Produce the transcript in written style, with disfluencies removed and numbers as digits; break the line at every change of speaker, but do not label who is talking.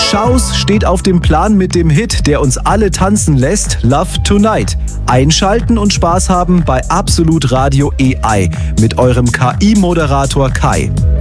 Schaus steht auf dem Plan mit dem Hit, der uns alle tanzen lässt, Love Tonight. Einschalten und Spaß haben bei Absolut Radio AI mit eurem KI-Moderator Kai.